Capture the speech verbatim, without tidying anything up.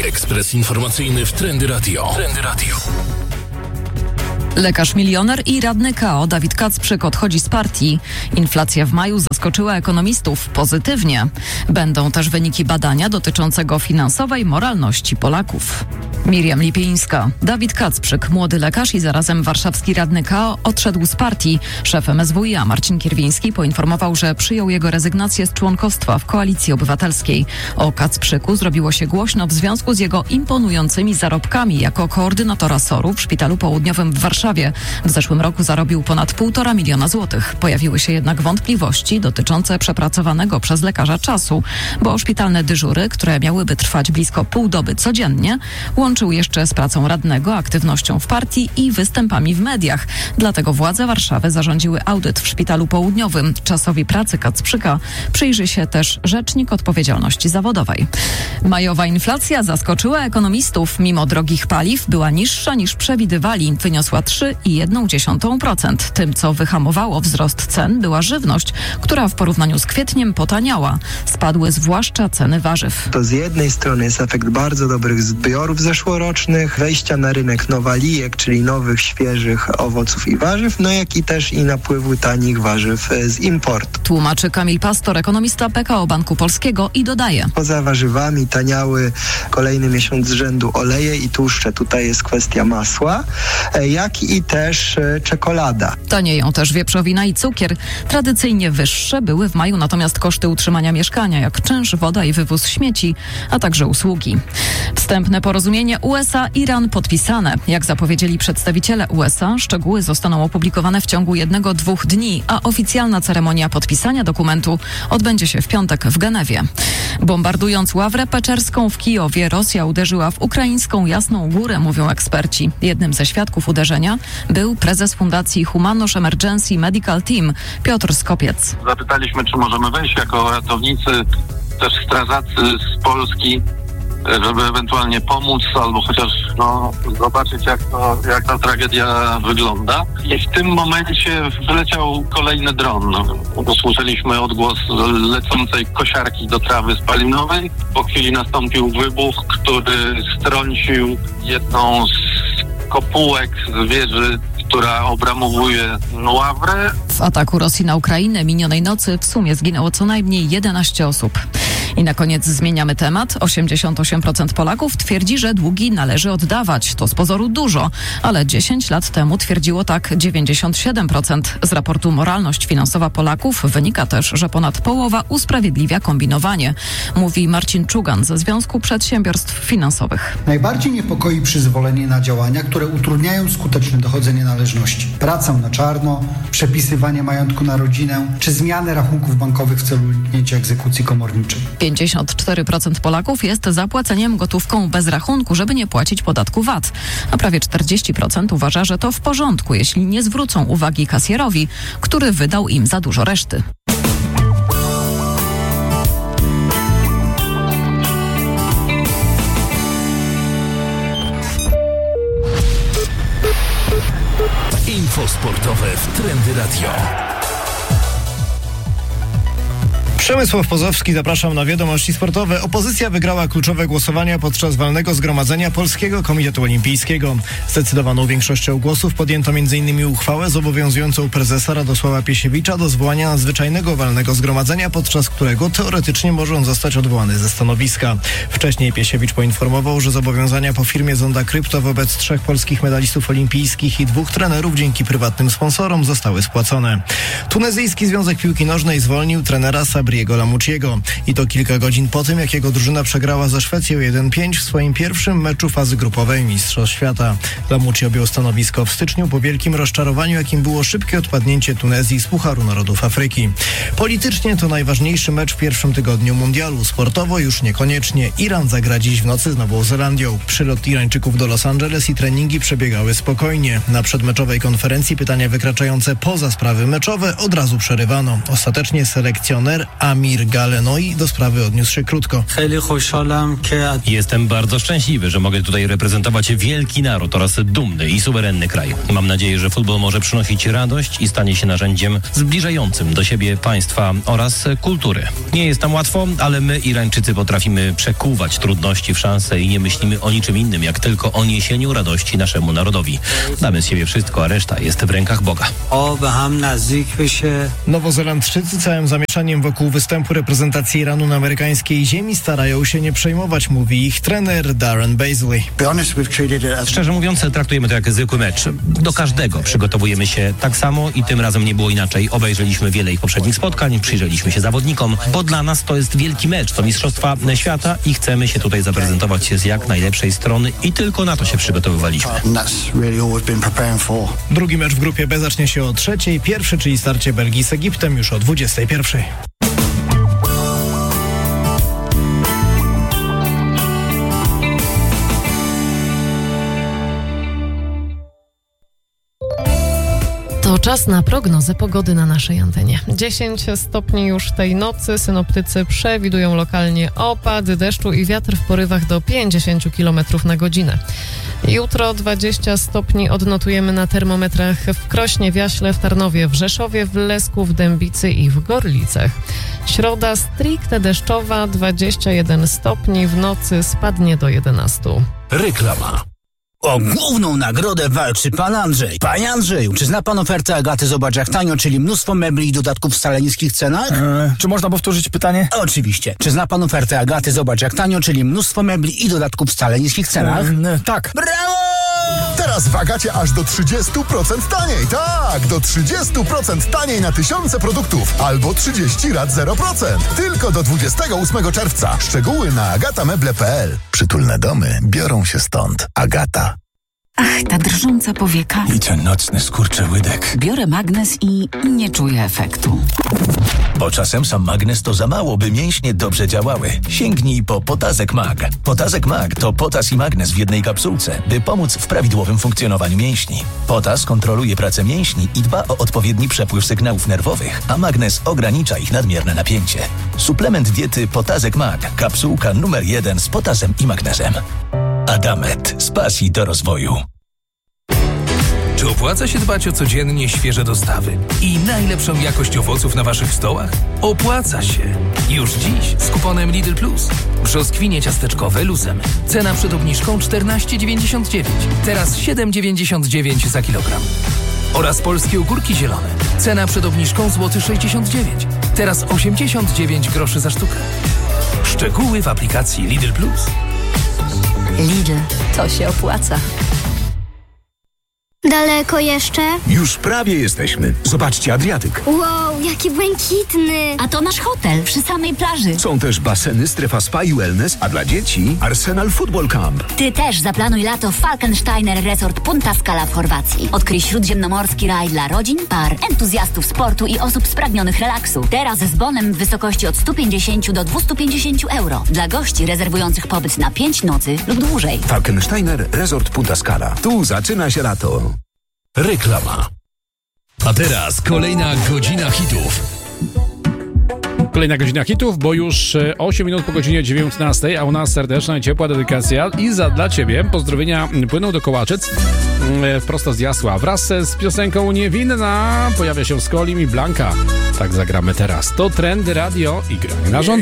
Ekspres informacyjny w Trendy Radio. Trendy Radio. Lekarz milioner i radny K O Dawid Kacprzyk odchodzi z partii. Inflacja w maju zaskoczyła ekonomistów pozytywnie. Będą też wyniki badania dotyczącego finansowej moralności Polaków. Miriam Lipińska. Dawid Kacprzyk, młody lekarz i zarazem warszawski radny K O, odszedł z partii. Szef M S W iA Marcin Kierwiński poinformował, że przyjął jego rezygnację z członkostwa w Koalicji Obywatelskiej. O Kacprzyku zrobiło się głośno w związku z jego imponującymi zarobkami jako koordynatora S O R-u w Szpitalu Południowym w Warszawie. W zeszłym roku zarobił ponad półtora miliona złotych. Pojawiły się jednak wątpliwości dotyczące przepracowanego przez lekarza czasu, bo szpitalne dyżury, które miałyby trwać blisko pół doby codziennie, łączył jeszcze z pracą radnego, aktywnością w partii i występami w mediach. Dlatego władze Warszawy zarządziły audyt w Szpitalu Południowym. Czasowi pracy Kacprzyka przyjrzy się też Rzecznik Odpowiedzialności Zawodowej. Majowa inflacja zaskoczyła ekonomistów. Mimo drogich paliw była niższa niż przewidywali. Wyniosła trzy przecinek jeden procent. Tym, co wyhamowało wzrost cen, była żywność, która w porównaniu z kwietniem potaniała. Spadły zwłaszcza ceny warzyw. To z jednej strony jest efekt bardzo dobrych zbiorów zeszłorocznych, wejścia na rynek nowalijek, czyli nowych, świeżych owoców i warzyw, no jak i też i napływu tanich warzyw z importu. Tłumaczy Kamil Pastor, ekonomista P K O Banku Polskiego i dodaje. Poza warzywami taniały kolejny miesiąc z rzędu oleje i tłuszcze. Tutaj jest kwestia masła, jak i też czekolada. Tanieją też wieprzowina i cukier. Tradycyjnie wyższe były w maju natomiast koszty utrzymania mieszkania, jak czynsz, woda i wywóz śmieci, a także usługi. Wstępne porozumienie U S A-Iran podpisane. Jak zapowiedzieli przedstawiciele U S A, szczegóły zostaną opublikowane w ciągu jednego, dwóch dni, a oficjalna ceremonia podpisania dokumentu odbędzie się w piątek w Genewie. Bombardując ławrę peczerską w Kijowie, Rosja uderzyła w ukraińską Jasną Górę, mówią eksperci. Jednym ze świadków uderzenia był prezes Fundacji Humanność Emergency Medical Team Piotr Skopiec. Zapytaliśmy, czy możemy wejść jako ratownicy, też strażacy z Polski, żeby ewentualnie pomóc albo chociaż no, zobaczyć, jak, to, jak ta tragedia wygląda. I w tym momencie wyleciał kolejny dron. Usłyszeliśmy odgłos lecącej kosiarki do trawy spalinowej. Po chwili nastąpił wybuch, który strącił jedną z kopułek z wieży, która obramowuje ławrę. W ataku Rosji na Ukrainę minionej nocy w sumie zginęło co najmniej jedenaście osób. I na koniec zmieniamy temat. osiemdziesiąt osiem procent Polaków twierdzi, że długi należy oddawać. To z pozoru dużo, ale dziesięć lat temu twierdziło tak dziewięćdziesiąt siedem procent. Z raportu Moralność finansowa Polaków wynika też, że ponad połowa usprawiedliwia kombinowanie. Mówi Marcin Czugan ze Związku Przedsiębiorstw Finansowych. Najbardziej niepokoi przyzwolenie na działania, które utrudniają skuteczne dochodzenie należności. Pracę na czarno, przepisywanie majątku na rodzinę, czy zmianę rachunków bankowych w celu uniknięcia egzekucji komorniczej. pięćdziesiąt cztery procent Polaków jest za płaceniem gotówką bez rachunku, żeby nie płacić podatku V A T. A prawie czterdzieści procent uważa, że to w porządku, jeśli nie zwrócą uwagi kasjerowi, który wydał im za dużo reszty. Info sportowe w Trendy Radio. Przemysław Pozowski, zapraszam na wiadomości sportowe. Opozycja wygrała kluczowe głosowania podczas walnego zgromadzenia Polskiego Komitetu Olimpijskiego. Zdecydowaną większością głosów podjęto między innymi uchwałę zobowiązującą prezesa Radosława Piesiewicza do zwołania nadzwyczajnego walnego zgromadzenia, podczas którego teoretycznie może on zostać odwołany ze stanowiska. Wcześniej Piesiewicz poinformował, że zobowiązania po firmie Zonda Krypto wobec trzech polskich medalistów olimpijskich i dwóch trenerów dzięki prywatnym sponsorom zostały spłacone. Tunezyjski Związek Piłki Nożnej zwolnił trenera Sabriego Lamouchiego. I to kilka godzin po tym, jak jego drużyna przegrała ze Szwecją jeden pięć w swoim pierwszym meczu fazy grupowej Mistrzostw Świata. Lamouchi objął stanowisko w styczniu po wielkim rozczarowaniu, jakim było szybkie odpadnięcie Tunezji z Pucharu Narodów Afryki. Politycznie to najważniejszy mecz w pierwszym tygodniu mundialu. Sportowo już niekoniecznie. Iran zagra dziś w nocy z Nową Zelandią. Przylot Irańczyków do Los Angeles i treningi przebiegały spokojnie. Na przedmeczowej konferencji pytania wykraczające poza sprawy meczowe od razu przerywano. Ostatecznie selekcjoner Amir Galenoi do sprawy odniósł się krótko. Jestem bardzo szczęśliwy, że mogę tutaj reprezentować wielki naród oraz dumny i suwerenny kraj. Mam nadzieję, że futbol może przynosić radość i stanie się narzędziem zbliżającym do siebie państwa oraz kultury. Nie jest tam łatwo, ale my, Irańczycy, potrafimy przekuwać trudności w szanse i nie myślimy o niczym innym, jak tylko o niesieniu radości naszemu narodowi. Damy z siebie wszystko, a reszta jest w rękach Boga. Nowozelandczycy całym zamieszaniem wokół występu reprezentacji Iranu na amerykańskiej ziemi starają się nie przejmować, mówi ich trener Darren Bazley. Szczerze mówiąc, traktujemy to jak zwykły mecz. Do każdego przygotowujemy się tak samo i tym razem nie było inaczej. Obejrzeliśmy wiele ich poprzednich spotkań, przyjrzeliśmy się zawodnikom, bo dla nas to jest wielki mecz, to Mistrzostwa Świata i chcemy się tutaj zaprezentować z jak najlepszej strony i tylko na to się przygotowywaliśmy. Drugi mecz w grupie B zacznie się o trzeciej, pierwszy, czyli starcie Belgii z Egiptem, już o dwudziestej pierwszej. To czas na prognozę pogody na naszej antenie. dziesięć stopni już tej nocy. Synoptycy przewidują lokalnie opady deszczu i wiatr w porywach do pięćdziesiąt kilometrów na godzinę. Jutro dwadzieścia stopni odnotujemy na termometrach w Krośnie, w Jaśle, w Tarnowie, w Rzeszowie, w Lesku, w Dębicy i w Gorlicach. Środa stricte deszczowa, dwadzieścia jeden stopni, w nocy spadnie do jedenastu. Reklama. O główną nagrodę walczy pan Andrzej. Panie Andrzeju, czy zna pan ofertę Agaty Zobacz jak tanio, czyli mnóstwo mebli i dodatków w wcale niskich cenach? Eee, czy można powtórzyć pytanie? Oczywiście. Czy zna pan ofertę Agaty Zobacz jak tanio, czyli mnóstwo mebli i dodatków w wcale niskich cenach? Eee, tak. Brawo! Teraz w Agacie aż do trzydzieści procent taniej. Tak, do trzydzieści procent taniej na tysiące produktów. Albo trzydzieści rat zero procent. Tylko do dwudziestego ósmego czerwca. Szczegóły na agatameble kropka p l. Przytulne domy biorą się stąd. Agata. Ach, ta drżąca powieka. I ten nocny skurczyłydek. Biorę magnes i nie czuję efektu. Bo czasem sam magnes to za mało, by mięśnie dobrze działały. Sięgnij po Potazek Mag. Potazek Mag to potas i magnes w jednej kapsułce, by pomóc w prawidłowym funkcjonowaniu mięśni. Potas kontroluje pracę mięśni i dba o odpowiedni przepływ sygnałów nerwowych, a magnes ogranicza ich nadmierne napięcie. Suplement diety Potazek Mag. Kapsułka numer jeden z potasem i magnesem. Adamet. Z pasji do rozwoju. Czy opłaca się dbać o codziennie świeże dostawy i najlepszą jakość owoców na waszych stołach? Opłaca się! Już dziś z kuponem Lidl Plus. Brzoskwinie ciasteczkowe luzem. Cena przed obniżką czternaście dziewięćdziesiąt dziewięć. Teraz siedem dziewięćdziesiąt dziewięć za kilogram. Oraz polskie ogórki zielone. Cena przed obniżką złoty sześćdziesiąt dziewięć. Teraz osiemdziesiąt dziewięć groszy za sztukę. Szczegóły w aplikacji Lidl Plus. Lidl, to się opłaca. Daleko jeszcze? Już prawie jesteśmy. Zobaczcie Adriatyk. Wow, jaki błękitny. A to nasz hotel przy samej plaży. Są też baseny, strefa spa i wellness, a dla dzieci Arsenal Football Camp. Ty też zaplanuj lato w Falkensteiner Resort Punta Scala w Chorwacji. Odkryj śródziemnomorski raj dla rodzin, par, entuzjastów sportu i osób spragnionych relaksu. Teraz z bonem w wysokości od stu pięćdziesięciu do dwustu pięćdziesięciu euro. Dla gości rezerwujących pobyt na pięć nocy lub dłużej. Falkensteiner Resort Punta Scala. Tu zaczyna się lato. Reklama. A teraz kolejna godzina hitów. Kolejna godzina hitów, bo już osiem minut po godzinie dziewiętnastej, a u nas serdeczna i ciepła dedykacja i za dla Ciebie pozdrowienia płyną do Kołaczyc prosto z Jasła. Wraz z piosenką Niewinna pojawia się Skolim i Blanka. Tak zagramy teraz. To Trendy Radio i granie na żądanie.